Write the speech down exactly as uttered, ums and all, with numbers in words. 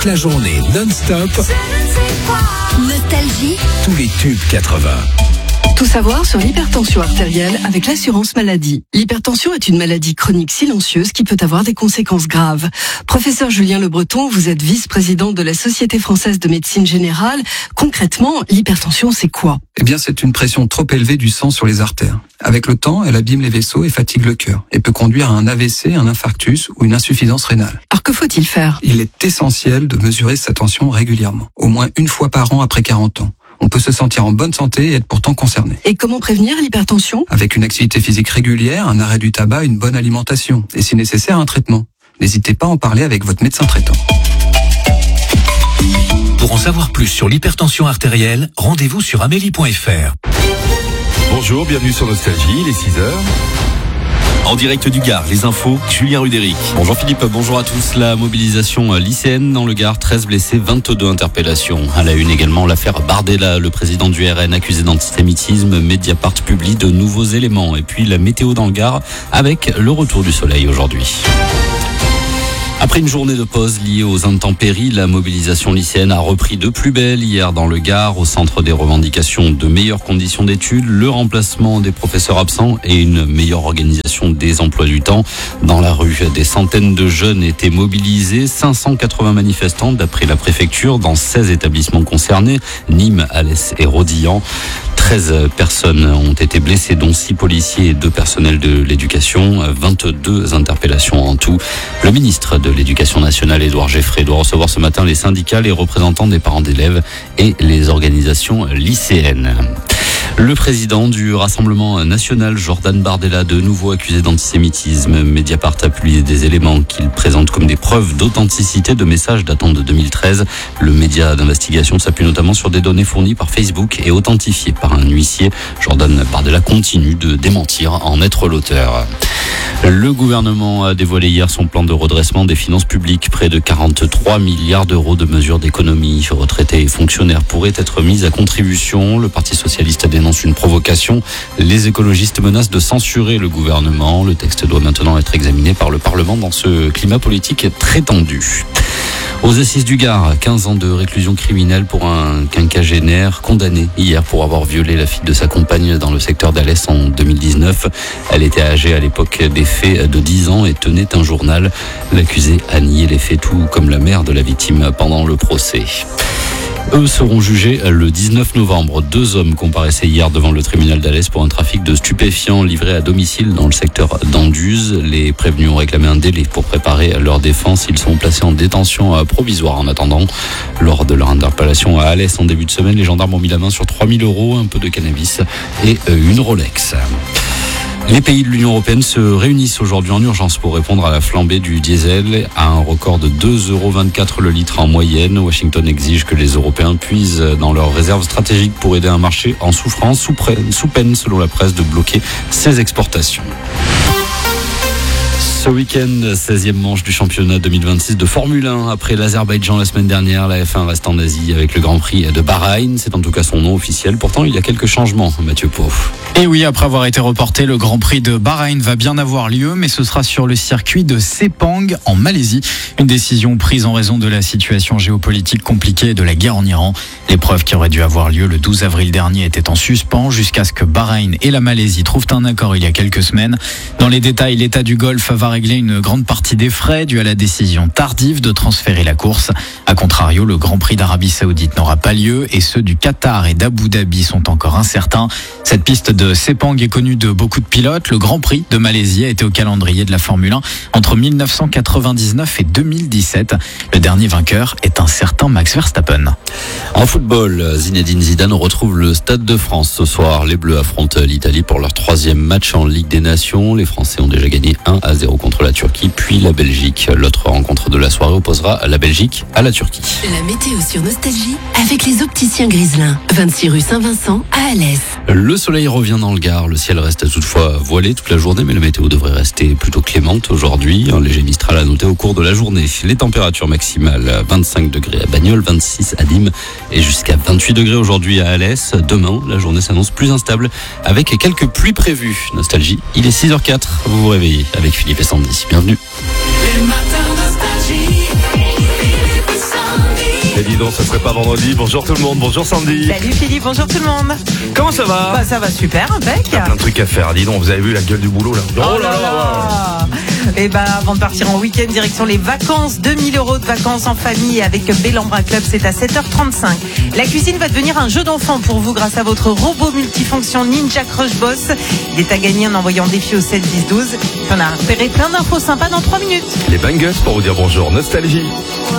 la journée non-stop. Nostalgie. Tous les tubes quatre-vingts. Tout savoir sur l'hypertension artérielle avec l'assurance maladie. L'hypertension est une maladie chronique silencieuse qui peut avoir des conséquences graves. Professeur Julien Le Breton, vous êtes vice-président de la Société française de médecine générale. Concrètement, l'hypertension, c'est quoi ? Eh bien, c'est une pression trop élevée du sang sur les artères. Avec le temps, elle abîme les vaisseaux et fatigue le cœur et peut conduire à un A V C, un infarctus ou une insuffisance rénale. Alors que faut-il faire ? Il est essentiel de mesurer sa tension régulièrement, au moins une fois par an après quarante ans. On peut se sentir en bonne santé et être pourtant concerné. Et comment prévenir l'hypertension ? Avec une activité physique régulière, un arrêt du tabac, une bonne alimentation et si nécessaire un traitement. N'hésitez pas à en parler avec votre médecin traitant. Pour en savoir plus sur l'hypertension artérielle, rendez-vous sur amélie point f r. Bonjour, bienvenue sur Nostalgie, il est six heures. En direct du Gard, les infos, Julien Rudéric. Bonjour Philippe, bonjour à tous. La mobilisation lycéenne dans le Gard, treize blessés, vingt-deux interpellations. À la une également, l'affaire Bardella, le président du R N accusé d'antisémitisme. Mediapart publie de nouveaux éléments. Et puis la météo dans le Gard avec le retour du soleil aujourd'hui. Après une journée de pause liée aux intempéries, la mobilisation lycéenne a repris de plus belle hier dans le Gard, au centre des revendications de meilleures conditions d'études, le remplacement des professeurs absents et une meilleure organisation des emplois du temps. Dans la rue, des centaines de jeunes étaient mobilisés, cinq cent quatre-vingts manifestants d'après la préfecture dans seize établissements concernés, Nîmes, Alès et Rodilhan. treize personnes ont été blessées, dont six policiers et deux personnels de l'éducation, vingt-deux interpellations en tout. Le ministre de l'Éducation nationale, Édouard Geffray, doit recevoir ce matin les syndicats, les représentants des parents d'élèves et les organisations lycéennes. Le président du Rassemblement national, Jordan Bardella, de nouveau accusé d'antisémitisme. Mediapart a publié des éléments qu'il présente comme des preuves d'authenticité de messages datant de deux mille treize. Le média d'investigation s'appuie notamment sur des données fournies par Facebook et authentifiées par un huissier. Jordan Bardella continue de démentir en être l'auteur. Le gouvernement a dévoilé hier son plan de redressement des finances publiques. Près de quarante-trois milliards d'euros de mesures d'économie. Retraités et fonctionnaires pourraient être mis à contribution. Le Parti socialiste dénonce une provocation. Les écologistes menacent de censurer le gouvernement. Le texte doit maintenant être examiné par le Parlement dans ce climat politique très tendu. Aux assises du Gard, quinze ans de réclusion criminelle pour un quinquagénaire condamné hier pour avoir violé la fille de sa compagne dans le secteur d'Alès en deux mille dix-neuf. Elle était âgée à l'époque des faits de dix ans et tenait un journal. L'accusé a nié les faits, tout comme la mère de la victime pendant le procès. Eux seront jugés le dix-neuf novembre. Deux hommes comparaissaient hier devant le tribunal d'Alès pour un trafic de stupéfiants livrés à domicile dans le secteur d'Anduze. Les prévenus ont réclamé un délai pour préparer leur défense. Ils sont placés en détention provisoire en attendant. Lors de leur interpellation à Alès en début de semaine, les gendarmes ont mis la main sur trois mille euros, un peu de cannabis et une Rolex. Les pays de l'Union européenne se réunissent aujourd'hui en urgence pour répondre à la flambée du diesel à un record de deux euros vingt-quatre le litre en moyenne. Washington exige que les Européens puisent dans leurs réserves stratégiques pour aider un marché en souffrance, sous peine, selon la presse, de bloquer ses exportations. Ce week-end, seizième manche du championnat deux mille vingt-six de Formule un. Après l'Azerbaïdjan la semaine dernière, la F un reste en Asie avec le Grand Prix de Bahreïn. C'est en tout cas son nom officiel. Pourtant, il y a quelques changements, Mathieu Pau. Et oui, après avoir été reporté, le Grand Prix de Bahreïn va bien avoir lieu, mais ce sera sur le circuit de Sepang en Malaisie. Une décision prise en raison de la situation géopolitique compliquée et de la guerre en Iran. L'épreuve qui aurait dû avoir lieu le douze avril dernier était en suspens jusqu'à ce que Bahreïn et la Malaisie trouvent un accord il y a quelques semaines. Dans les détails, l'État du Golfe va régler une grande partie des frais dus à la décision tardive de transférer la course. A contrario, le Grand Prix d'Arabie Saoudite n'aura pas lieu et ceux du Qatar et d'Abu Dhabi sont encore incertains. Cette piste de Sepang est connue de beaucoup de pilotes. Le Grand Prix de Malaisie a été au calendrier de la Formule un entre mille neuf cent quatre-vingt-dix-neuf et deux mille dix-sept. Le dernier vainqueur est un certain Max Verstappen. En football, Zinedine Zidane retrouve le Stade de France ce soir. Les Bleus affrontent l'Italie pour leur troisième match en Ligue des Nations. Les Français ont déjà gagné un à zéro contre la Turquie, puis la Belgique. L'autre rencontre de la soirée opposera la Belgique à la Turquie. La météo sur Nostalgie avec les opticiens Griselin, vingt-six rue Saint-Vincent à Alès. Le soleil revient dans le Gard. Le ciel reste toutefois voilé toute la journée, mais la météo devrait rester plutôt clémente aujourd'hui. Un léger mistral à noter au cours de la journée. Les températures maximales, vingt-cinq degrés à Bagnols, vingt-six à Nîmes et jusqu'à vingt-huit degrés aujourd'hui à Alès. Demain, la journée s'annonce plus instable avec quelques pluies prévues. Nostalgie, il est six heures quatre. Vous vous réveillez avec Philippe et Sandy. Bienvenue. Les matins Nostalgie, Philippe et Sandy. dis donc, ça serait pas vendredi. Bonjour tout le monde, bonjour Sandy. Salut Philippe, bonjour tout le monde. Comment ça va? Bah ça va super, impec. Il y a plein de trucs à faire, dis donc, vous avez vu la gueule du boulot là? Oh là là. Et ben avant de partir en week-end, direction les vacances, deux mille euros de vacances en famille avec Bellambra Club, c'est à sept heures trente-cinq. La cuisine va devenir un jeu d'enfant pour vous grâce à votre robot multifonction Ninja Crush Boss. Il est à gagner en envoyant défi au sept dix douze. On a repéré plein d'infos sympas dans trois minutes. Les bangers pour vous dire bonjour, Nostalgie.